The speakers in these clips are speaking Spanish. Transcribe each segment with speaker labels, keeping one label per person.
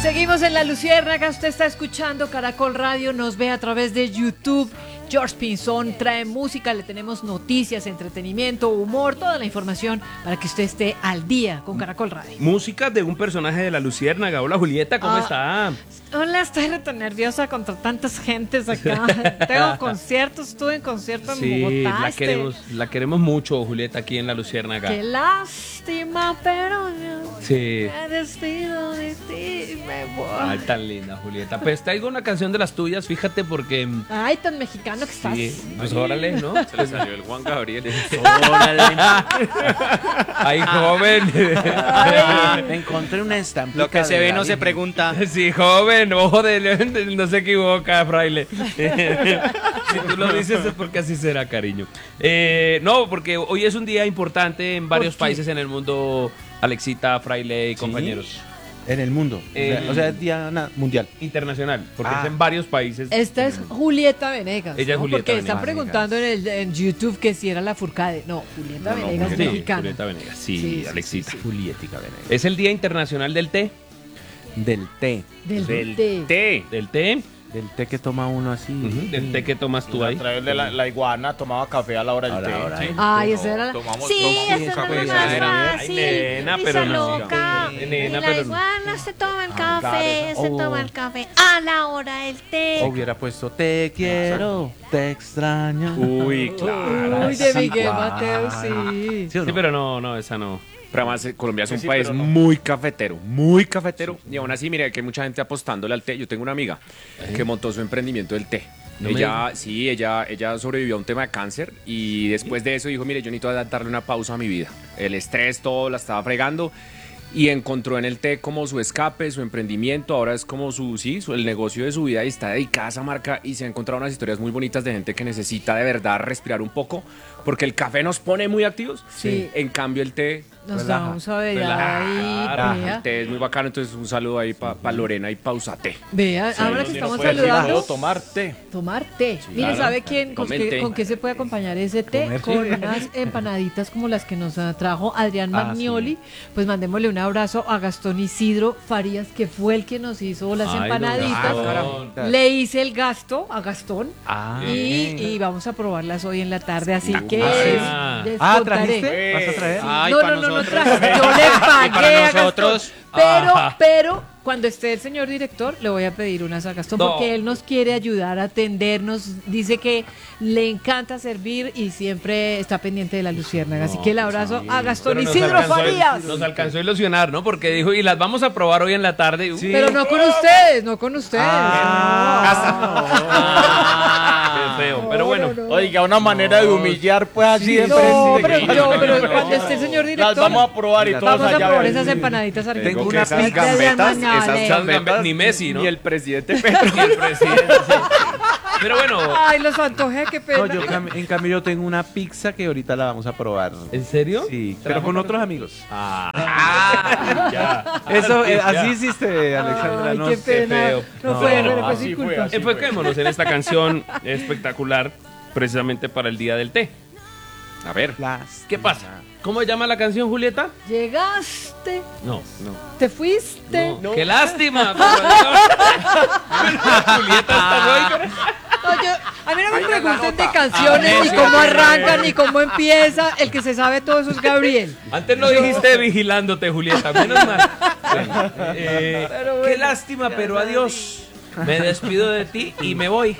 Speaker 1: Seguimos en La Luciérnaga, usted está escuchando Caracol Radio, nos ve a través de YouTube. George Pinzón trae música, le tenemos noticias, entretenimiento, humor, toda la información para que usted esté al día con Caracol Radio.
Speaker 2: Música de un personaje de La Luciérnaga. Hola Julieta, ¿cómo está?
Speaker 1: Hola, estoy tan nerviosa contra tantas gentes acá. Tengo conciertos, estuve en concierto en Bogotá.
Speaker 2: La queremos mucho, Julieta, aquí en La Luciérnaga.
Speaker 1: Qué lástima, pero yo
Speaker 2: Sí.
Speaker 1: me despido de ti y me voy.
Speaker 2: Ay, tan linda, Julieta. Pues traigo una canción de las tuyas, fíjate, porque...
Speaker 1: Ay, tan mexicano que estás.
Speaker 2: Sí, pues órale, ¿no?
Speaker 3: Se le salió el Juan Gabriel.
Speaker 2: Órale. Ay, joven.
Speaker 4: Ay, me encontré una estampa.
Speaker 3: Lo que se ve no se pregunta.
Speaker 2: Sí, joven, ojo no se equivoca, fraile. Si tú lo dices es porque así será, cariño. No, porque hoy es un día importante en varios países en el mundo, Alexita, fraile y compañeros.
Speaker 4: En el mundo. O sea, es día mundial.
Speaker 2: Internacional, porque es en varios países.
Speaker 1: Esta es Julieta Venegas.
Speaker 2: Ella es
Speaker 1: ¿no?
Speaker 2: Julieta
Speaker 1: Porque
Speaker 2: Venegas.
Speaker 1: están preguntando en YouTube que si era la Furcade. No, Julieta Venegas
Speaker 2: Sí,
Speaker 1: mexicana.
Speaker 2: Julieta Venegas, sí, Alexita.
Speaker 1: sí.
Speaker 4: Julietica Venegas.
Speaker 2: Es el Día Internacional del Té.
Speaker 4: Del té.
Speaker 1: Del
Speaker 3: Té.
Speaker 2: Del té.
Speaker 4: Del té que toma uno así.
Speaker 2: Del té que tomas tú ahí.
Speaker 5: A través de la iguana tomaba café a la hora del té.
Speaker 4: Ahora.
Speaker 1: Ay, esa era la...
Speaker 3: Tomamos
Speaker 1: esa es
Speaker 4: café,
Speaker 1: la
Speaker 4: sí,
Speaker 1: más
Speaker 2: Ay,
Speaker 1: fácil.
Speaker 2: nena,
Speaker 1: Esa
Speaker 2: pero no.
Speaker 1: loca.
Speaker 2: Nena,
Speaker 1: Y la
Speaker 2: pero no.
Speaker 1: iguana se toma el
Speaker 4: claro,
Speaker 1: café,
Speaker 4: esa-
Speaker 1: se
Speaker 4: Oh.
Speaker 1: toma el café a la hora del té.
Speaker 4: Hubiera puesto te quiero, te extraño.
Speaker 3: Uy, claro.
Speaker 1: Uy, de
Speaker 4: Sí,
Speaker 1: Miguel
Speaker 4: claro.
Speaker 1: Mateo, sí.
Speaker 4: ¿Sí o no?
Speaker 2: Sí, pero no, esa no.
Speaker 3: Pero además Colombia es un
Speaker 5: Sí,
Speaker 3: país
Speaker 5: pero no.
Speaker 3: muy cafetero, muy cafetero. Y aún así, mire, que hay mucha gente apostándole al té. Yo tengo una amiga que montó su emprendimiento del té.
Speaker 2: No me
Speaker 3: ella sobrevivió a un tema de cáncer y después de eso dijo, mire, yo necesito darle una pausa a mi vida. El estrés, todo la estaba fregando y encontró en el té como su escape, su emprendimiento. Ahora es como el negocio de su vida y está dedicada a esa marca y se ha encontrado unas historias muy bonitas de gente que necesita de verdad respirar un poco porque el café nos pone muy activos.
Speaker 1: Sí.
Speaker 3: En cambio el té...
Speaker 1: Nos da un saboreado ahí,
Speaker 3: Claro,
Speaker 1: vea.
Speaker 3: el té es muy bacano, entonces un saludo ahí para Lorena y Pausate.
Speaker 1: Vea, ahora que
Speaker 5: Donde uno
Speaker 1: estamos
Speaker 5: puede decir,
Speaker 1: saludando,
Speaker 5: puedo tomar té.
Speaker 1: tomar té. Mire,
Speaker 3: claro.
Speaker 1: ¿sabe quién con
Speaker 3: Tomen té.
Speaker 1: qué se puede acompañar ese té? Con unas empanaditas como las que nos trajo Adrián Magnoli. Pues mandémosle un abrazo a Gastón Isidro Farías, que fue el que nos hizo las
Speaker 2: Ay,
Speaker 1: empanaditas.
Speaker 2: don Gastón.
Speaker 1: Le hice el gasto a Gastón
Speaker 4: Ah,
Speaker 1: y vamos a probarlas hoy en la tarde, así que les
Speaker 4: Ah,
Speaker 1: contaré.
Speaker 4: ¿trajiste? ¿Vas a traer?
Speaker 3: Ay,
Speaker 1: No traje, yo le pagué a
Speaker 3: nosotros.
Speaker 1: Gastón. Pero cuando esté el señor director, le voy a pedir unas a Gastón,
Speaker 2: No.
Speaker 1: porque él nos quiere ayudar a atendernos. Dice que le encanta servir y siempre está pendiente de la luciérnaga. Así que el abrazo a Gastón
Speaker 2: Pero
Speaker 1: Isidro Farías.
Speaker 2: nos alcanzó a ilusionar, ¿no? Porque dijo, y las vamos a probar hoy en la tarde.
Speaker 1: Pero no con ustedes, no con ustedes.
Speaker 2: Qué feo, pero bueno.
Speaker 5: Oiga, una manera de humillar, pues así de
Speaker 1: No,
Speaker 5: frente.
Speaker 1: pero cuando esté el señor
Speaker 5: Las
Speaker 1: director,
Speaker 5: vamos a probar y todos
Speaker 1: vamos a
Speaker 5: allá
Speaker 1: probar
Speaker 5: ven.
Speaker 1: esas empanaditas argentinas.
Speaker 4: Tengo una
Speaker 3: esas
Speaker 4: pizza.
Speaker 3: gambetas,
Speaker 2: Esas gambetas, ni Messi, ¿no?
Speaker 3: Ni el presidente Petro.
Speaker 2: Ni el presidente, sí. Pero bueno,
Speaker 1: Ay, los antojé, qué pena.
Speaker 4: No, en cambio yo tengo una pizza que ahorita la vamos a probar.
Speaker 2: ¿en serio?
Speaker 4: Sí, pero con otros amigos.
Speaker 2: Ya.
Speaker 4: Eso, así hiciste, Alexandra.
Speaker 1: Ay,
Speaker 4: no
Speaker 1: qué
Speaker 4: sé.
Speaker 1: pena.
Speaker 2: feo.
Speaker 1: No
Speaker 2: No,
Speaker 1: fue, pero fue
Speaker 5: así
Speaker 1: sin
Speaker 5: fue,
Speaker 1: culpa.
Speaker 5: así.
Speaker 2: Enfoquémonos en esta canción espectacular, precisamente para el Día del Té.
Speaker 3: A ver.
Speaker 2: ¿Qué pasa? ¿Cómo se llama la canción, Julieta?
Speaker 1: Llegaste,
Speaker 2: No.
Speaker 1: te fuiste.
Speaker 2: No. ¡Qué lástima! por favor! Julieta está loca.
Speaker 1: No, a mí no me pregunten de canciones, ni cómo arrancan, ni cómo empieza. El que se sabe todo eso es Gabriel.
Speaker 2: Antes lo dijiste vigilándote, Julieta. Menos mal. Qué lástima, pero adiós. Me despido de ti y me voy.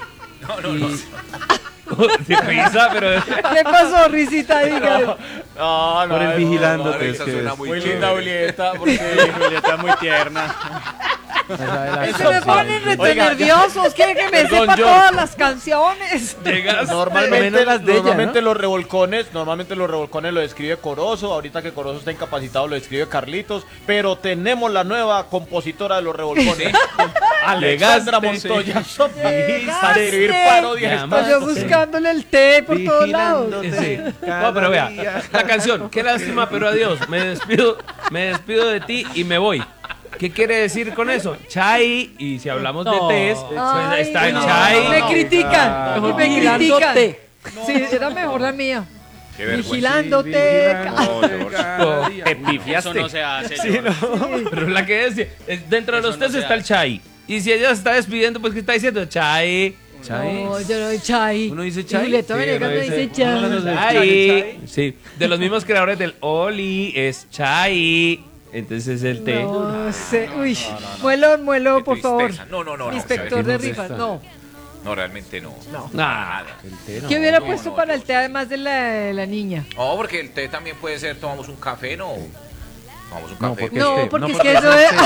Speaker 2: Sí, risa, pero...
Speaker 1: ¿Qué pasó, risita? Diga.
Speaker 5: No,
Speaker 4: Por el vigilándote.
Speaker 3: no,
Speaker 4: es
Speaker 3: esa
Speaker 4: que
Speaker 3: suena
Speaker 4: es-
Speaker 3: muy
Speaker 5: Muy
Speaker 3: chévere.
Speaker 5: linda Julieta, porque Julieta es muy tierna.
Speaker 1: Se me ponen rete
Speaker 5: Oiga,
Speaker 1: nerviosos. Quieren que me
Speaker 5: Perdón,
Speaker 1: sepa
Speaker 5: yo-
Speaker 1: todas las canciones.
Speaker 2: Llegas.
Speaker 5: Normalmente,
Speaker 4: menos las de ella,
Speaker 5: normalmente
Speaker 4: ¿no?
Speaker 5: los revolcones lo escribe Corozo, ahorita que Corozo está incapacitado lo escribe Carlitos, pero tenemos la nueva compositora de los revolcones, Alexandra
Speaker 2: Llegaste,
Speaker 5: Montoya,
Speaker 1: Llegaste.
Speaker 5: para escribir parodias.
Speaker 2: Llama.
Speaker 1: Yo buscándole el té por todos lados.
Speaker 4: Vigilándote
Speaker 2: Sí.
Speaker 4: cada
Speaker 2: No, pero vea,
Speaker 4: día.
Speaker 2: la canción, qué lástima, pero adiós. Me despido de ti y me voy. ¿Qué quiere decir con eso? Chai, y si hablamos de tés, pues
Speaker 1: Ay,
Speaker 2: está en
Speaker 1: no.
Speaker 2: chai.
Speaker 1: Me critican,
Speaker 4: Mejor
Speaker 1: me
Speaker 4: vigilando
Speaker 1: critican.
Speaker 4: té.
Speaker 1: Sí, era mejor la mía.
Speaker 6: Qué vergüenza.
Speaker 1: Vigilándote.
Speaker 3: Te pifiaste.
Speaker 6: Eso no se hace.
Speaker 5: Sí,
Speaker 6: George.
Speaker 5: ¿no?
Speaker 2: Pero la que es, dentro de
Speaker 6: Eso
Speaker 2: los
Speaker 6: no
Speaker 2: test
Speaker 6: se
Speaker 2: está el
Speaker 6: hace.
Speaker 2: chai. Y si ella se está despidiendo, pues ¿qué está diciendo? Chai.
Speaker 1: No, yo no doy chai.
Speaker 4: ¿Uno dice
Speaker 1: Y
Speaker 4: chai?
Speaker 1: Julieta
Speaker 2: Sí,
Speaker 1: Venegas
Speaker 2: uno
Speaker 1: no
Speaker 2: dice-
Speaker 1: dice chai.
Speaker 2: Chai. Sí, de los mismos creadores del Oli es chai. Entonces el té.
Speaker 1: No sé. Uy, muelo,
Speaker 6: Qué
Speaker 1: por favor.
Speaker 6: tristeza. No, no, no, no.
Speaker 1: Inspector de
Speaker 6: ¿sabes qué?
Speaker 1: rifas. No.
Speaker 6: No, realmente no.
Speaker 2: Nada.
Speaker 1: ¿Qué hubiera
Speaker 6: no,
Speaker 1: puesto
Speaker 6: no,
Speaker 1: para el té además de la niña?
Speaker 6: No, porque el té también puede ser, tomamos un café, ¿no? Tomamos un
Speaker 4: No,
Speaker 6: café.
Speaker 4: porque
Speaker 1: No,
Speaker 4: es que-
Speaker 1: porque
Speaker 4: no,
Speaker 1: es que
Speaker 4: porque
Speaker 1: eso es.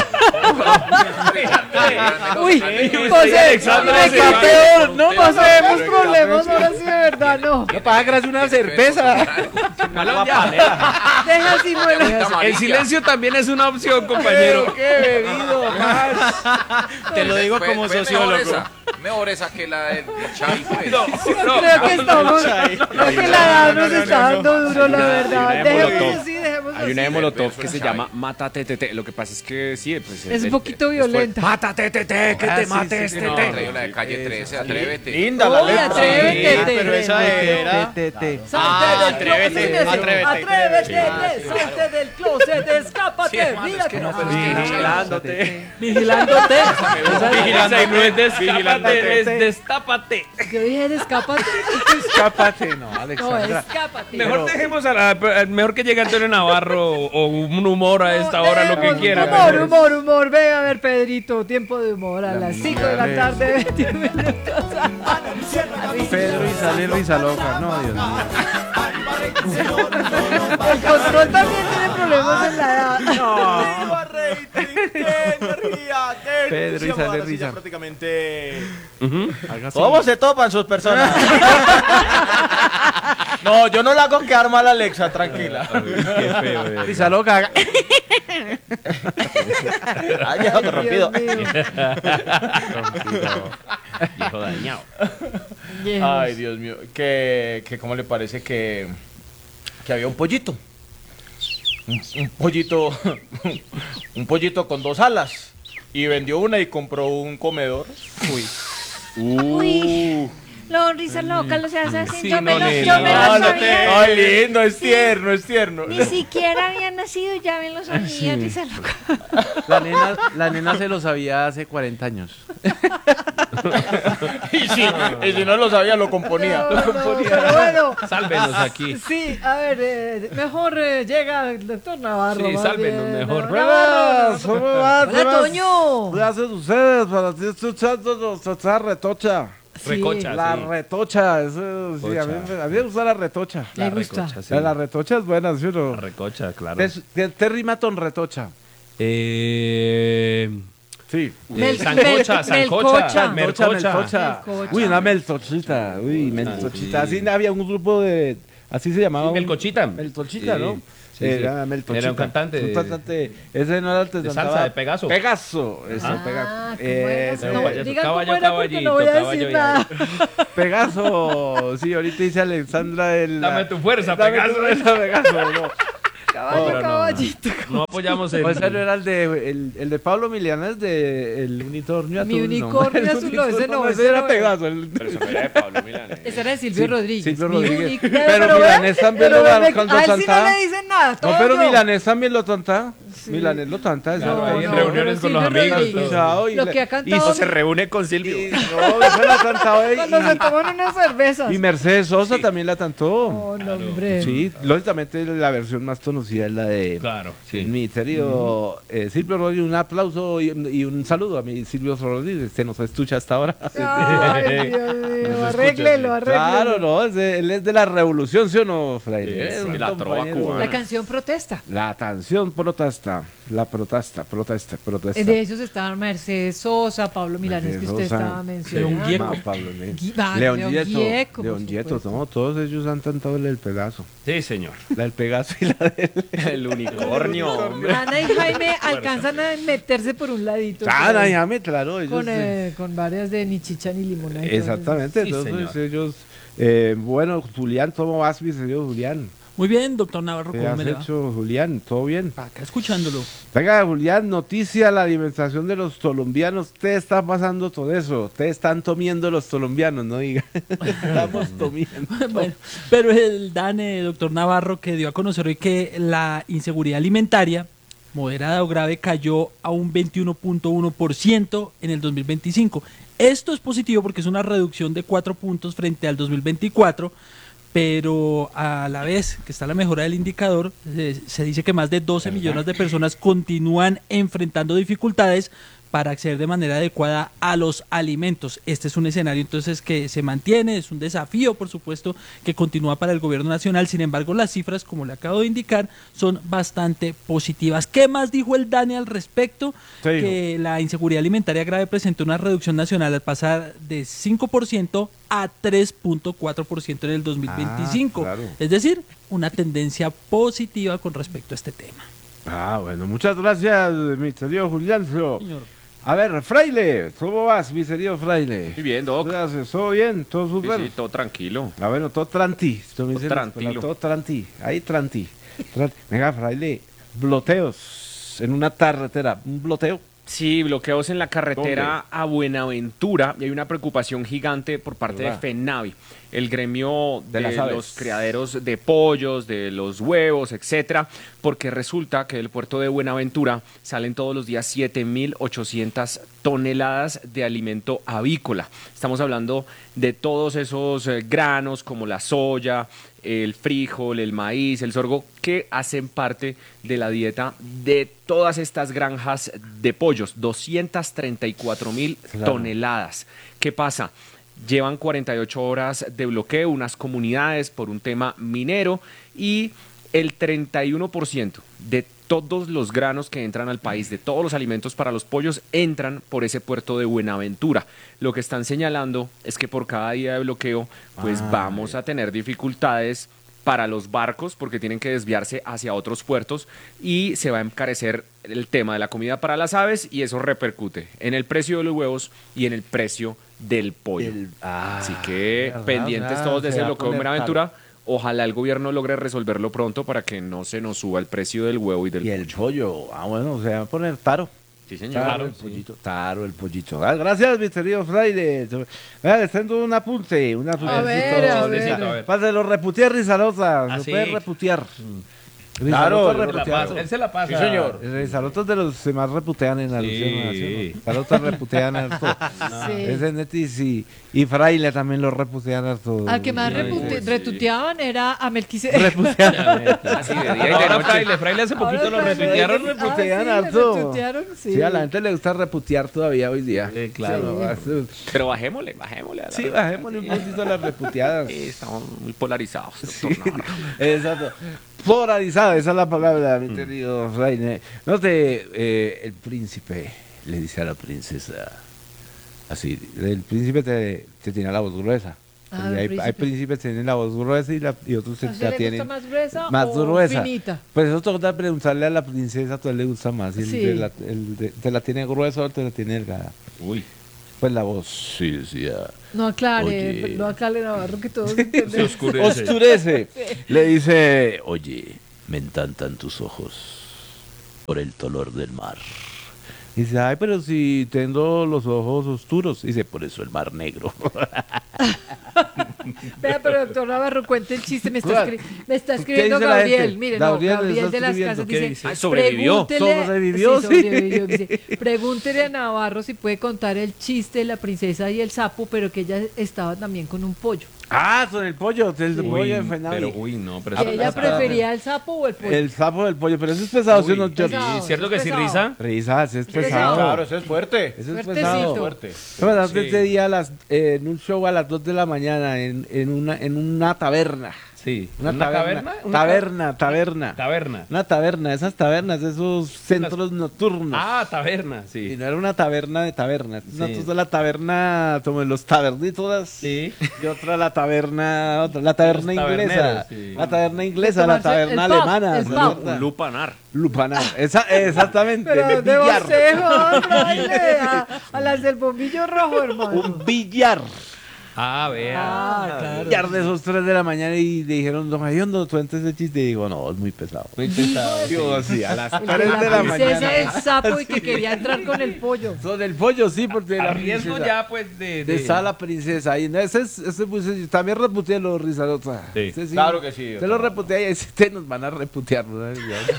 Speaker 1: Uy, José,
Speaker 2: Alexandra,
Speaker 1: me
Speaker 2: sí,
Speaker 1: está
Speaker 2: sí.
Speaker 1: peor. No pasemos problemas ahora sí de verdad, no.
Speaker 5: No paga gracias una cerveza.
Speaker 1: Deja así, muelo.
Speaker 2: El silencio también es una opción, compañero.
Speaker 5: ¡Qué bebido más! Te lo digo
Speaker 6: Fue-
Speaker 5: como
Speaker 6: fue
Speaker 5: sociólogo.
Speaker 6: Mejor esa que la del chai, pues.
Speaker 2: No,
Speaker 1: Creo que estamos. Creo que la edad nos está dando duro, la verdad.
Speaker 3: Hay una de
Speaker 1: Dejemos
Speaker 3: Molotov.
Speaker 1: así, dejemos
Speaker 3: Hay una de
Speaker 1: así.
Speaker 3: Molotov
Speaker 6: Verso
Speaker 3: que se
Speaker 6: chai.
Speaker 3: llama Mátate Tete. Lo que pasa es que sí, pues.
Speaker 1: Es un poquito violenta.
Speaker 3: Mátate Tete, que te
Speaker 4: sí,
Speaker 3: mates,
Speaker 4: sí,
Speaker 3: Tete.
Speaker 6: No, traigo la de calle 13, atrévete.
Speaker 5: Linda la
Speaker 1: Oye,
Speaker 5: letra.
Speaker 1: atrévete,
Speaker 5: pero esa era.
Speaker 1: Salte del
Speaker 5: atrévete,
Speaker 1: closet,
Speaker 5: atrévete.
Speaker 1: atrévete, salte del closet, escápate,
Speaker 6: Sí, hermano,
Speaker 1: mira
Speaker 6: es que
Speaker 1: que
Speaker 6: no, pero es que
Speaker 5: Vigilándote.
Speaker 1: vigilándote.
Speaker 2: Vigilante, no es destápate, es destápate.
Speaker 1: Yo dije, escápate.
Speaker 4: Escápate, no,
Speaker 1: No,
Speaker 4: Alexandra.
Speaker 1: escápate.
Speaker 2: Mejor dejemos mejor que llegue Antonio Navarro o un humor a esta
Speaker 1: No,
Speaker 2: hora, lo que
Speaker 1: dejemos
Speaker 2: quiera.
Speaker 1: humor. Ve a ver, Pedrito, tiempo de humor a las 5 de la tarde, 21 minutos.
Speaker 4: Pedro y sale risa loca. No, Dios mío.
Speaker 1: El control también tiene problemas en la edad.
Speaker 4: Pedro y sale risa.
Speaker 5: Prácticamente.
Speaker 4: Haga así.
Speaker 5: ¿Cómo se topan sus personas? No, yo no la hago quedar mal a Alexa, tranquila.
Speaker 2: Qué feo.
Speaker 4: Risa loca.
Speaker 5: Ay, viejo corrompido.
Speaker 1: Dios mío.
Speaker 2: Viejo dañado.
Speaker 5: Ay, Dios mío. Que ¿cómo le parece que había un pollito? Un pollito. Un pollito con 2 alas. Y vendió una y compró un comedor.
Speaker 7: Uy, lo risa loca, lo se hace así.
Speaker 2: Sí,
Speaker 7: yo me
Speaker 2: no,
Speaker 7: lo,
Speaker 2: nena.
Speaker 7: yo me
Speaker 5: Ah,
Speaker 7: lo
Speaker 5: no
Speaker 7: sabía.
Speaker 5: Ay, lindo, es tierno, es tierno.
Speaker 7: Ni siquiera había nacido, ya me lo sabía, risa loca.
Speaker 4: La nena se lo sabía hace 40 años.
Speaker 5: Y si no lo sabía, lo componía.
Speaker 1: No, pero bueno.
Speaker 2: Sálvenos aquí.
Speaker 1: Sí, a ver, mejor llega el doctor Navarro.
Speaker 2: Sí,
Speaker 1: más
Speaker 2: sálvenos
Speaker 1: bien.
Speaker 2: mejor.
Speaker 1: Navarro.
Speaker 4: ¿Cómo vas?
Speaker 1: Hola, Toño.
Speaker 4: ¿Qué hacen ustedes para ti escuchando esa retocha?
Speaker 1: Sí,
Speaker 2: Recocha.
Speaker 4: La
Speaker 2: sí.
Speaker 4: retocha, eso, sí, a mí me gusta la retocha.
Speaker 1: Le gusta.
Speaker 2: recocha, sí.
Speaker 4: La retocha es buena, ¿sí o no?
Speaker 2: La recocha, claro.
Speaker 4: ¿Te rima con retocha? Sí.
Speaker 2: Sancocha, sancocha,
Speaker 1: melcocha.
Speaker 2: mercocha.
Speaker 4: Uy, una meltochita. Uy, meltochita. Así había un grupo de... Así se llamaba.
Speaker 2: Melcochita.
Speaker 4: Meltochita,
Speaker 2: Sí.
Speaker 4: ¿no?
Speaker 2: Sí,
Speaker 4: Era
Speaker 2: sí.
Speaker 4: meltochita.
Speaker 2: Era un cantante
Speaker 4: Un
Speaker 2: de-
Speaker 4: cantante. Ese no era el que
Speaker 2: de
Speaker 4: cantaba-
Speaker 2: salsa, de Pegaso.
Speaker 4: Pegaso. Eso,
Speaker 1: Ah,
Speaker 4: Pegaso.
Speaker 1: ¿cómo era?
Speaker 4: Ese,
Speaker 1: No,
Speaker 2: payaso.
Speaker 1: diga
Speaker 2: Caballo,
Speaker 1: cómo era porque no voy a
Speaker 2: caballito,
Speaker 1: decir
Speaker 2: caballo,
Speaker 1: nada.
Speaker 4: Pegaso. Sí, ahorita dice Alexandra el...
Speaker 2: Dame tu fuerza,
Speaker 4: Dame
Speaker 2: Pegaso.
Speaker 4: tu fuerza, Pegaso. No.
Speaker 1: Caballo,
Speaker 2: Pero no,
Speaker 1: caballito.
Speaker 2: No apoyamos el...
Speaker 4: O ese no era el de Pablo Milanes de el unicornio
Speaker 1: Mi
Speaker 4: azul.
Speaker 1: unicornio
Speaker 4: El
Speaker 1: azul, no, ese
Speaker 4: unicornio,
Speaker 1: no,
Speaker 4: ese
Speaker 1: ese
Speaker 4: era
Speaker 1: no.
Speaker 4: Pegaso.
Speaker 3: Pero eso no era de Pablo Milanés.
Speaker 1: Ese era de Silvio Rodríguez.
Speaker 4: Silvio
Speaker 1: Mi
Speaker 4: Rodríguez.
Speaker 1: único-
Speaker 4: Pero
Speaker 1: ve,
Speaker 4: Milanés también
Speaker 1: pero
Speaker 4: lo
Speaker 1: ve,
Speaker 4: alcanzó
Speaker 1: a
Speaker 4: a
Speaker 1: él sí no
Speaker 4: cantar.
Speaker 1: le dicen nada.
Speaker 4: No,
Speaker 1: todo
Speaker 4: pero
Speaker 1: yo.
Speaker 4: Milanés también lo tanta. Milanés lo tanta.
Speaker 2: Claro,
Speaker 4: eso.
Speaker 2: ahí en reuniones con los
Speaker 1: Silvio
Speaker 2: amigos,
Speaker 1: Rodríguez.
Speaker 4: todo.
Speaker 1: Lo que ha cantado.
Speaker 3: O se reúne con Silvio.
Speaker 4: No, eso la cantaba
Speaker 1: Cuando se toman unas cervezas.
Speaker 4: y Mercedes Sosa también la cantó.
Speaker 1: Oh, no, hombre.
Speaker 4: Sí, lógicamente la versión más conocida es la de
Speaker 2: Claro, sí.
Speaker 4: mi querido Silvio Rodríguez. Un aplauso y un saludo a mi Silvio Rodríguez. Se nos escucha hasta ahora.
Speaker 1: Ay, Dios mío. Arréglelo.
Speaker 4: Claro, no, él es de la revolución, ¿sí o no, Fraile?
Speaker 3: Sí,
Speaker 4: Es un
Speaker 3: la trova
Speaker 4: compañero.
Speaker 3: cubana.
Speaker 1: La canción protesta.
Speaker 4: La canción protesta, la protesta.
Speaker 1: De ellos estaban Mercedes Sosa, Pablo Milanes, que usted
Speaker 4: Mercedes Sosa,
Speaker 1: estaba mencionando.
Speaker 2: León Gieco.
Speaker 4: Pablo
Speaker 1: León
Speaker 4: León
Speaker 1: Gieco, por
Speaker 4: León Gieco,
Speaker 1: supuesto.
Speaker 4: no, todos ellos han cantado el Pegaso.
Speaker 2: Sí, señor.
Speaker 4: La del Pegaso y la del...
Speaker 3: El unicornio, hombre.
Speaker 1: Ana y Jaime alcanzan a meterse por un ladito.
Speaker 4: Ah,
Speaker 1: por ahí,
Speaker 4: déjame, claro, ellos...
Speaker 1: con varias de ni chicha ni limonada. y todo eso.
Speaker 4: exactamente,
Speaker 2: Sí,
Speaker 4: entonces
Speaker 2: señor.
Speaker 4: ellos... bueno, Julián, ¿cómo vas, mi señor Julián?
Speaker 8: Muy bien, doctor Navarro,
Speaker 4: ¿Qué
Speaker 8: ¿cómo
Speaker 4: has
Speaker 8: me le va?
Speaker 4: hecho, Julián? ¿Todo bien?
Speaker 8: Acá escuchándolo.
Speaker 4: Venga, Julián, noticia, la alimentación de los colombianos. Te está pasando todo eso. Te están comiendo los colombianos, no diga. Estamos comiendo.
Speaker 8: Bueno, pero el DANE, doctor Navarro, que dio a conocer hoy que la inseguridad alimentaria moderada o grave cayó a un 21.1% en el 2025. Esto es positivo porque es una reducción de 4 puntos frente al 2024, pero a la vez que está la mejora del indicador, se dice que más de 12 millones de personas continúan enfrentando dificultades para acceder de manera adecuada a los alimentos. Este es un escenario entonces que se mantiene, es un desafío por supuesto que continúa para el gobierno nacional. Sin embargo, las cifras, como le acabo de indicar, son bastante positivas. ¿Qué más dijo el DANE al respecto?
Speaker 4: Sí,
Speaker 8: Que la inseguridad alimentaria grave presentó una reducción nacional al pasar de 5% a 3.4% en el 2025.
Speaker 4: Claro.
Speaker 8: Es decir, una tendencia positiva con respecto a este tema.
Speaker 4: Ah, bueno, muchas gracias, mi querido Julián.
Speaker 8: Señor.
Speaker 4: A ver, Fraile, ¿cómo vas, mi querido Fraile?
Speaker 3: Muy bien, Doc.
Speaker 4: Gracias, ¿todo bien? ¿Todo
Speaker 3: Sí,
Speaker 4: súper?
Speaker 3: sí, todo tranquilo.
Speaker 4: Ah, bueno, todo tranti. Esto me dicen en la escuela,
Speaker 3: tranquilo.
Speaker 4: todo tranti. Ahí tranti. Venga, Fraile, bloteos en una carretera. ¿Un bloteo?
Speaker 3: Sí, bloqueos en la carretera a Buenaventura y hay una preocupación gigante por parte de
Speaker 4: ¿Verdad?
Speaker 3: FENAVI, el gremio
Speaker 4: De
Speaker 3: de
Speaker 4: las aves.
Speaker 3: los criaderos de pollos, de los huevos, etcétera, porque resulta que del puerto de Buenaventura salen todos los días 7.800 toneladas de alimento avícola. Estamos hablando de todos esos granos como la soya, el frijol, el maíz, el sorgo, que hacen parte de la dieta de todas estas granjas de pollos, 234.000
Speaker 4: Claro.
Speaker 3: toneladas. ¿Qué pasa? Llevan 48 horas de bloqueo unas comunidades por un tema minero y el 31% de todos los granos que entran al país, de todos los alimentos para los pollos, entran por ese puerto de Buenaventura. Lo que están señalando es que por cada día de bloqueo, pues vamos a tener dificultades para los barcos porque tienen que desviarse hacia otros puertos y se va a encarecer el tema de la comida para las aves y eso repercute en el precio de los huevos y en el precio del pollo. Así que
Speaker 4: verdad,
Speaker 3: pendientes
Speaker 4: verdad,
Speaker 3: todos de
Speaker 4: se
Speaker 3: ese
Speaker 4: va a
Speaker 3: bloqueo de
Speaker 4: poner
Speaker 3: Buenaventura. Ojalá el gobierno logre resolverlo pronto para que no se nos suba el precio del huevo y del
Speaker 4: Y el pollo. Ah, bueno, se va a poner taro.
Speaker 3: Sí, señor.
Speaker 4: Taro, el pollito. Taro, el pollito. Ah, gracias, mi querido Fraile. Vea, les tengo un apunte. Un apunte.
Speaker 1: ver, a ver.
Speaker 2: ver.
Speaker 4: Reputear Rizarosa.
Speaker 2: Ah,
Speaker 4: Se
Speaker 2: sí.
Speaker 4: puede reputear.
Speaker 5: Claro,
Speaker 4: Rizarosa
Speaker 5: él la
Speaker 4: reputear.
Speaker 5: pasa.
Speaker 2: Él se la pasa.
Speaker 5: Sí, señor.
Speaker 4: Rizarosa es de los que más reputean en la
Speaker 2: Sí.
Speaker 4: alusión. Rizarosa reputean harto.
Speaker 1: Sí.
Speaker 4: Ese Netis y Fraile también lo reputean harto.
Speaker 1: Al que más retuiteaban era a Melquisedec.
Speaker 3: Así de día y de
Speaker 2: Ahora
Speaker 3: noche.
Speaker 2: Fraile hace poquito
Speaker 1: Ahora
Speaker 2: lo retuitearon.
Speaker 1: Fraile-
Speaker 4: reputean
Speaker 1: Ah, sí,
Speaker 4: harto.
Speaker 1: lo retuitearon, sí.
Speaker 4: Sí, a la gente le gusta reputear todavía hoy día.
Speaker 2: claro.
Speaker 3: Pero bajémosle. a la
Speaker 4: Sí,
Speaker 3: verdad.
Speaker 4: bajémosle un poquito a las reputeadas.
Speaker 3: Sí, estamos muy polarizados, doctor Navarro.
Speaker 4: Exacto. Polarizada, esa es la palabra, mi querido Raine. No te, el príncipe le dice a la princesa, así, el príncipe te tiene la voz gruesa.
Speaker 1: Ah,
Speaker 4: Porque
Speaker 1: el
Speaker 4: hay
Speaker 1: príncipe.
Speaker 4: príncipes que tienen la voz gruesa y otros
Speaker 1: ¿A
Speaker 4: la
Speaker 1: usted le
Speaker 4: tienen
Speaker 1: gusta más gruesa
Speaker 4: más
Speaker 1: o
Speaker 4: gruesa.
Speaker 1: finita?
Speaker 4: Pues eso toca preguntarle a la princesa, ¿a él le gusta más? Y
Speaker 1: Sí.
Speaker 4: ¿Te la tiene gruesa o te la tiene delgada?
Speaker 2: Uy.
Speaker 4: Pues la voz, sí, decía.
Speaker 1: No aclare,
Speaker 4: Oye.
Speaker 1: no aclare, Navarro, que todos
Speaker 2: Se
Speaker 1: entendemos.
Speaker 2: oscurece.
Speaker 4: Oscurece. Le dice, oye, me encantan tus ojos por el color del mar. Dice, ay, pero si tengo los ojos oscuros. Dice, por eso el mar negro.
Speaker 1: Vea, pero doctor Navarro, cuente el chiste. Me está,
Speaker 4: ¿Cuál?
Speaker 1: me está
Speaker 4: ¿Qué
Speaker 1: escribiendo
Speaker 4: dice la
Speaker 1: Gabriel.
Speaker 4: gente?
Speaker 1: Mire,
Speaker 4: Gabriel
Speaker 1: no, Gabriel
Speaker 4: está
Speaker 1: de las
Speaker 4: escribiendo.
Speaker 1: casas
Speaker 2: ¿Qué
Speaker 1: dice,
Speaker 2: dice?
Speaker 3: Ah, sobrevivió.
Speaker 4: Sobrevivió, sí.
Speaker 1: sobrevivió, dice, pregúntele a Navarro si puede contar el chiste de la princesa y el sapo, pero que ella estaba también con un pollo.
Speaker 4: Ah, con el pollo, el
Speaker 2: Uy,
Speaker 4: pollo de Fenavi.
Speaker 2: pero uy, no, pero
Speaker 1: Que
Speaker 2: eso
Speaker 1: ella
Speaker 2: no pasa.
Speaker 1: prefería el sapo o el pollo.
Speaker 4: El sapo del pollo, pero eso es pesado, ¿sí o no,
Speaker 2: Uy,
Speaker 4: George?
Speaker 1: pesado.
Speaker 2: sí, ¿cierto que sí,
Speaker 1: pesado.
Speaker 2: Risa?
Speaker 4: Risas, es
Speaker 1: pesado.
Speaker 4: pesado.
Speaker 5: Claro, eso es fuerte.
Speaker 4: Eso es
Speaker 1: Fuertecito.
Speaker 4: pesado.
Speaker 5: Fuerte.
Speaker 4: Bueno,
Speaker 2: Sí.
Speaker 4: este día en un show a las 2 de la mañana en una taberna.
Speaker 2: Sí.
Speaker 4: Una
Speaker 2: caverna? Taberna.
Speaker 4: Una taberna, esas tabernas, esos centros nocturnos.
Speaker 2: Ah, taberna,
Speaker 4: Y
Speaker 2: sí.
Speaker 4: no era una taberna de tabernas. Una
Speaker 2: Sí.
Speaker 4: cosa la taberna, como en los tabernitos.
Speaker 2: Sí.
Speaker 4: Y otra la taberna inglesa.
Speaker 2: taberneros, sí.
Speaker 4: La taberna inglesa, la
Speaker 1: Tomarse
Speaker 4: taberna
Speaker 1: el pub,
Speaker 4: alemana.
Speaker 1: el
Speaker 4: ¿sí?
Speaker 1: pub.
Speaker 3: Un lupanar.
Speaker 4: Lupanar. Exactamente.
Speaker 1: Pero
Speaker 4: de
Speaker 1: ¿dónde
Speaker 4: billar.
Speaker 1: bocejo, Fraile? A las del bombillo rojo, hermano.
Speaker 4: Un billar.
Speaker 2: Ah, vea.
Speaker 8: Ah, claro.
Speaker 4: Tarde esos 3 de la mañana y le dijeron, don Javier, ¿no cuentes ese chiste? Y digo, no, es muy pesado.
Speaker 2: Muy pesado.
Speaker 4: Digo, sí, a las
Speaker 1: El
Speaker 4: 3 de la
Speaker 1: princesa
Speaker 4: mañana.
Speaker 1: del sapo y que quería entrar con el pollo.
Speaker 4: Son del pollo, sí, porque
Speaker 2: A
Speaker 4: la
Speaker 2: riesgo
Speaker 4: princesa.
Speaker 2: ya, pues, de...
Speaker 4: Está la princesa ahí. No, ese pues, también reputea los rizarotas.
Speaker 2: Sí.
Speaker 4: Ese
Speaker 5: Claro que sí.
Speaker 4: Usted lo reputea y ese nos van a reputear. ¿No?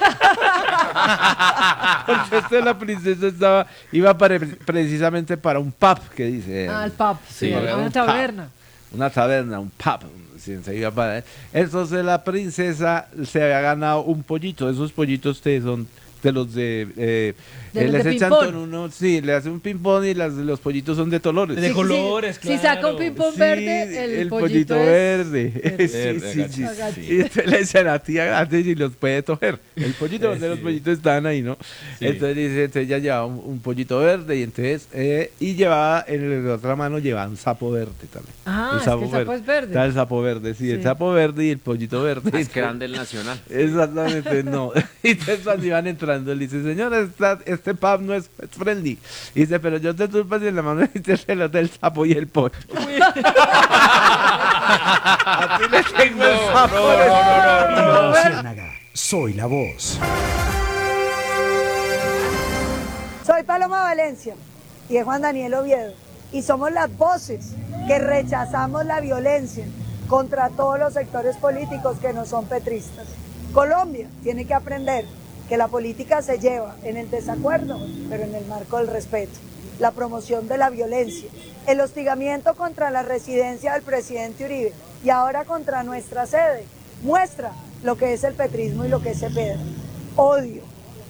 Speaker 4: Porque la princesa iba precisamente para un pub, que dice.
Speaker 1: Ah, el pub, sí,
Speaker 4: para
Speaker 1: una
Speaker 4: un
Speaker 1: taberna.
Speaker 4: pub, una taberna, un pub. Sí, se iba para. Entonces la princesa se había ganado un pollito. Esos pollitos son de los
Speaker 1: De los
Speaker 4: les
Speaker 1: de
Speaker 4: echan
Speaker 1: ping-pong.
Speaker 4: con uno, sí, le hacen un ping-pong y los pollitos son de colores.
Speaker 2: De colores,
Speaker 1: Si saca
Speaker 2: claro.
Speaker 1: un ping-pong
Speaker 4: Sí,
Speaker 1: verde, el pollito es
Speaker 4: verde.
Speaker 1: verde.
Speaker 4: Sí.
Speaker 1: Verde.
Speaker 4: Y entonces le dice a la tía grande si los puede coger. El pollito verde, los pollitos estaban ahí, ¿no?
Speaker 2: Sí.
Speaker 4: Entonces dice, entonces ella llevaba un pollito verde y entonces, y llevaba, en la otra mano llevaba un sapo verde también.
Speaker 1: Ah,
Speaker 4: Un
Speaker 1: es que el sapo es verde.
Speaker 4: Está el sapo verde, sí, el
Speaker 1: Sí.
Speaker 4: sapo verde y el pollito verde.
Speaker 3: Es que eran del Nacional.
Speaker 4: Exactamente, no. Y entonces cuando iban entrando, le dice, señora, este pub no es pet friendly. Y dice, pero yo te tulpas y en la mano dice el del sapo y el pollo. A ti le tengo el sapo.
Speaker 9: Ciénaga, soy la voz.
Speaker 10: Soy Paloma Valencia y es Juan Daniel Oviedo y somos las voces que rechazamos la violencia contra todos los sectores políticos que no son petristas. Colombia tiene que aprender que la política se lleva en el desacuerdo, pero en el marco del respeto, la promoción de la violencia, el hostigamiento contra la residencia del presidente Uribe y ahora contra nuestra sede, muestra lo que es el petrismo y lo que es Cepeda. Odio,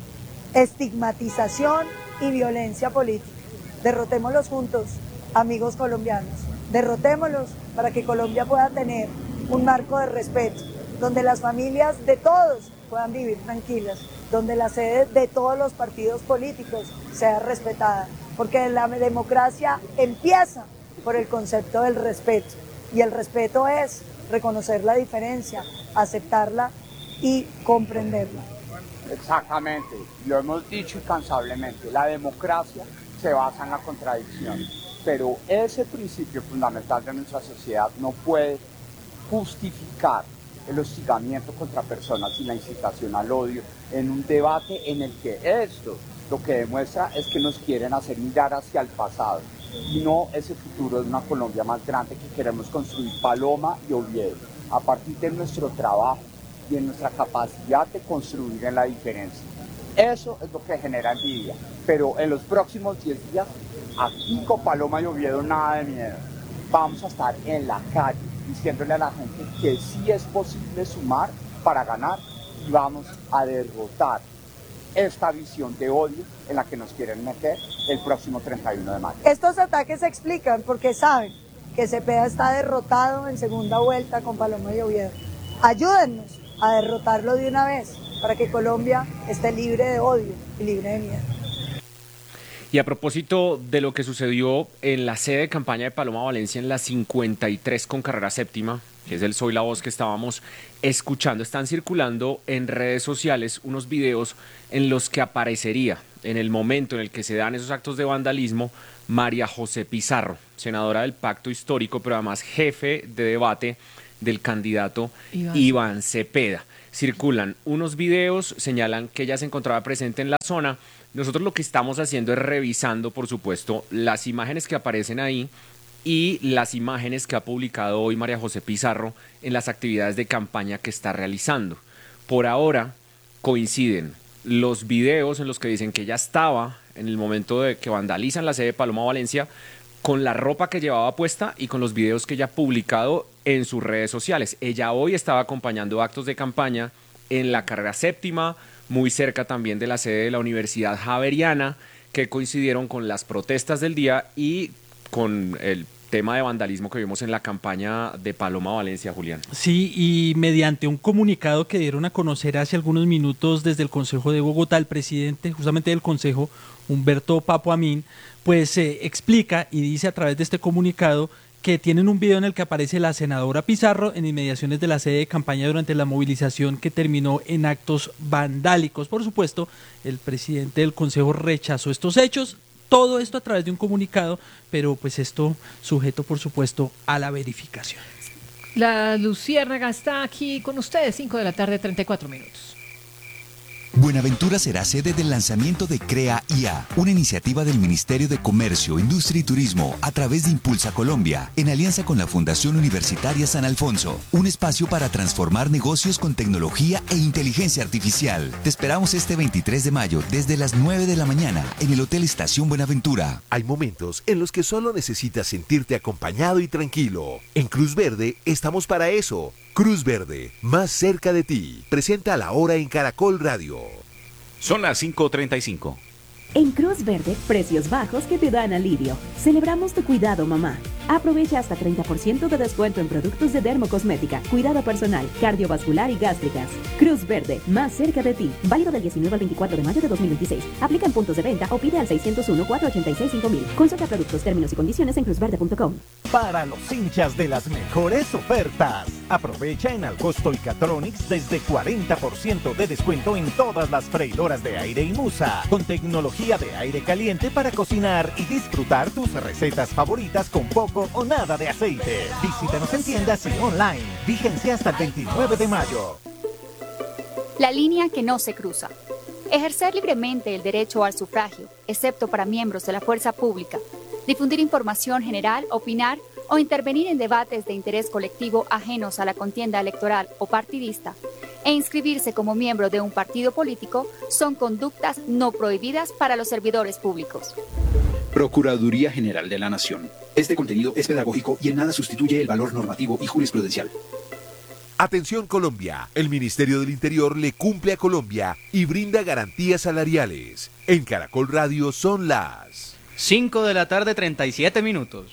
Speaker 10: estigmatización y violencia política. Derrotémoslos juntos, amigos colombianos. Derrotémoslos para que Colombia pueda tener un marco de respeto, donde las familias de todos puedan vivir tranquilas, donde la sede de todos los partidos políticos sea respetada, porque la democracia empieza por el concepto del respeto, y el respeto es reconocer la diferencia, aceptarla y comprenderla.
Speaker 11: Exactamente, lo hemos dicho incansablemente, la democracia se basa en la contradicción, pero ese principio fundamental de nuestra sociedad no puede justificar el hostigamiento contra personas y la incitación al odio en un debate en el que esto lo que demuestra es que nos quieren hacer mirar hacia el pasado y no ese futuro de una Colombia más grande que queremos construir Paloma y Oviedo a partir de nuestro trabajo y en nuestra capacidad de construir en la diferencia. Eso es lo que genera envidia, pero en los próximos 10 días aquí con Paloma y Oviedo nada de miedo. Vamos a estar en la calle diciéndole a la gente que sí es posible sumar para ganar y vamos a derrotar esta visión de odio en la que nos quieren meter el próximo 31 de mayo.
Speaker 10: Estos ataques se explican porque saben que Cepeda está derrotado en segunda vuelta con Paloma y Oviedo. Ayúdennos a derrotarlo de una vez para que Colombia esté libre de odio y libre de miedo.
Speaker 3: Y a propósito de lo que sucedió en la sede de campaña de Paloma Valencia en la 53 con carrera séptima, que es el Soy la Voz que estábamos escuchando, están circulando en redes sociales unos videos en los que aparecería, en el momento en el que se dan esos actos de vandalismo, María José Pizarro, senadora del Pacto Histórico, pero además jefe de debate del candidato Iván Cepeda. Circulan unos videos, señalan que ella se encontraba presente en la zona. Nosotros lo que estamos haciendo es revisando, por supuesto, las imágenes que aparecen ahí y las imágenes que ha publicado hoy María José Pizarro en las actividades de campaña que está realizando. Por ahora coinciden los videos en los que dicen que ella estaba en el momento de que vandalizan la sede de Paloma Valencia con la ropa que llevaba puesta y con los videos que ella ha publicado en sus redes sociales. Ella hoy estaba acompañando actos de campaña en la carrera séptima, muy cerca también de la sede de la Universidad Javeriana, que coincidieron con las protestas del día y con el tema de vandalismo que vimos en la campaña de Paloma Valencia, Julián.
Speaker 8: Sí, y mediante un comunicado que dieron a conocer hace algunos minutos desde el Consejo de Bogotá, el presidente justamente del Consejo, Humberto Papo Amin, pues explica y dice a través de este comunicado que tienen un video en el que aparece la senadora Pizarro en inmediaciones de la sede de campaña durante la movilización que terminó en actos vandálicos. Por supuesto, el presidente del Consejo rechazó estos hechos, Todo esto a través de un comunicado, pero pues esto sujeto, por supuesto, a la verificación.
Speaker 1: La Luciérnaga está aquí con ustedes, 5 de la tarde, 34 minutos.
Speaker 12: Buenaventura será sede del lanzamiento de CREA IA, una iniciativa del Ministerio de Comercio, Industria y Turismo a través de Impulsa Colombia, en alianza con la Fundación Universitaria San Alfonso, un espacio para transformar negocios con tecnología e inteligencia artificial. Te esperamos este 23 de mayo desde las 9 de la mañana en el Hotel Estación Buenaventura.
Speaker 13: Hay momentos en los que solo necesitas sentirte acompañado y tranquilo. En Cruz Verde estamos para eso. Cruz Verde, más cerca de ti. Presenta La Hora en Caracol Radio.
Speaker 14: Son las 5:35.
Speaker 15: En Cruz Verde, precios bajos que te dan alivio. Celebramos tu cuidado, mamá. Aprovecha hasta 30% de descuento en productos de dermocosmética, cuidado personal, cardiovascular y gástricas. Cruz Verde, más cerca de ti. Válido del 19 al 24 de mayo de 2026. Aplica en puntos de venta o pide al 601-486-5000. Consulta productos, términos y condiciones en cruzverde.com.
Speaker 16: Para los hinchas de las mejores ofertas. Aprovecha en Alcosto y Catronics desde 40% de descuento en todas las freidoras de aire y Musa, con tecnología de aire caliente para cocinar y disfrutar tus recetas favoritas con poco o nada de aceite. Visítanos en tiendas y online. Vigencia hasta el 29 de mayo.
Speaker 17: La línea que no se cruza. Ejercer libremente el derecho al sufragio, excepto para miembros de la fuerza pública. Difundir información general, opinar o intervenir en debates de interés colectivo ajenos a la contienda electoral o partidista, e inscribirse como miembro de un partido político son conductas no prohibidas para los servidores públicos.
Speaker 18: Procuraduría General de la Nación. Este contenido es pedagógico y en nada sustituye el valor normativo y jurisprudencial.
Speaker 13: Atención Colombia, el Ministerio del Interior le cumple a Colombia y brinda garantías salariales. En Caracol Radio son las
Speaker 19: 5 de la tarde, 37 minutos.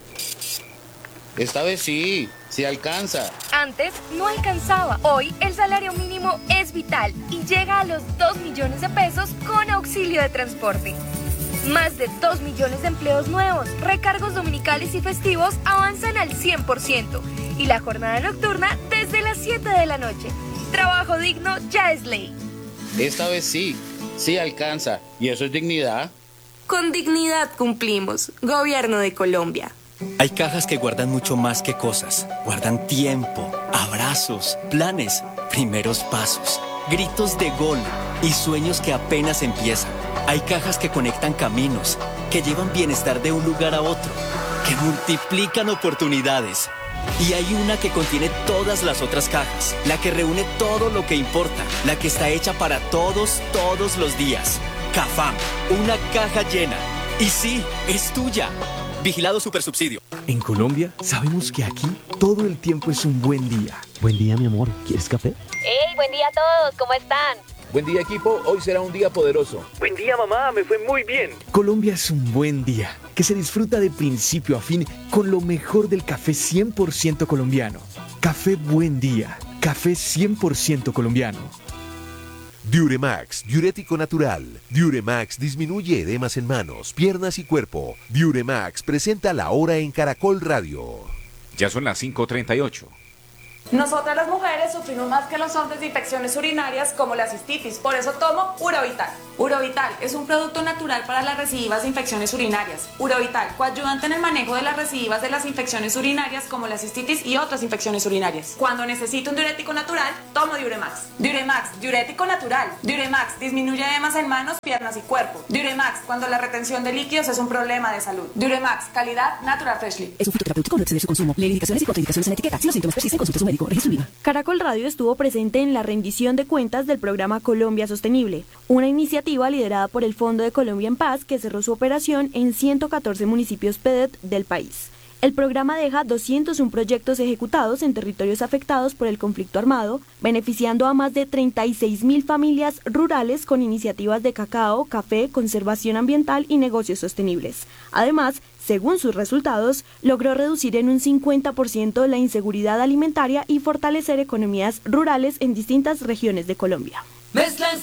Speaker 20: Esta vez sí alcanza.
Speaker 21: Antes no alcanzaba. Hoy el salario mínimo es vital y llega a los 2 millones de pesos con auxilio de transporte. Más de 2 millones de empleos nuevos, recargos dominicales y festivos avanzan al 100% y la jornada nocturna desde las 7 de la noche. Trabajo digno ya es ley.
Speaker 20: Esta vez sí alcanza. ¿Y eso es dignidad?
Speaker 21: Con dignidad cumplimos. Gobierno de Colombia.
Speaker 22: Hay cajas que guardan mucho más que cosas. Guardan tiempo, abrazos, planes, primeros pasos, gritos de gol y sueños que apenas empiezan. Hay cajas que conectan caminos, que llevan bienestar de un lugar a otro, que multiplican oportunidades. Y hay una que contiene todas las otras cajas, la que reúne todo lo que importa, la que está hecha para todos los días. Cafam, una caja llena. Y sí, es tuya. Vigilado Supersubsidio.
Speaker 23: En Colombia sabemos que aquí todo el tiempo es un buen día. Buen día, mi amor. ¿Quieres café?
Speaker 21: ¡Hey, buen día a todos! ¿Cómo están?
Speaker 23: Buen día, equipo. Hoy será un día poderoso.
Speaker 24: Buen día, mamá. Me fue muy bien.
Speaker 23: Colombia es un buen día que se disfruta de principio a fin con lo mejor del café 100% colombiano. Café Buen Día. Café 100% colombiano.
Speaker 13: Diuremax, diurético natural. Diuremax disminuye edemas en manos, piernas y cuerpo. Diuremax presenta La Hora en Caracol Radio.
Speaker 14: Ya son las 5:38.
Speaker 25: Nosotras las mujeres sufrimos más que los hombres de infecciones urinarias como la cistitis, por eso tomo Urovital. Urovital es un producto natural para las recidivas de infecciones urinarias. Urovital, coadyuvante en el manejo de las recidivas de las infecciones urinarias como la cistitis y otras infecciones urinarias. Cuando necesito un diurético natural, tomo Diuremax. Diuremax, diurético natural. Diuremax, disminuye edemas en manos, piernas y cuerpo. Diuremax, cuando la retención de líquidos es un problema de salud. Diuremax, calidad Natural Freshly.
Speaker 15: Es un fitoterapéutico, no exceder su consumo. Lee indicaciones y contraindicaciones en la etiqueta. Si los síntomas persisten, consulte a su médico.
Speaker 26: Caracol Radio estuvo presente en la rendición de cuentas del programa Colombia Sostenible, una iniciativa liderada por el Fondo de Colombia en Paz que cerró su operación en 114 municipios PEDET del país. El programa deja 201 proyectos ejecutados en territorios afectados por el conflicto armado, beneficiando a más de 36.000 familias rurales con iniciativas de cacao, café, conservación ambiental y negocios sostenibles. Además, según sus resultados, logró reducir en un 50% la inseguridad alimentaria y fortalecer economías rurales en distintas regiones de Colombia.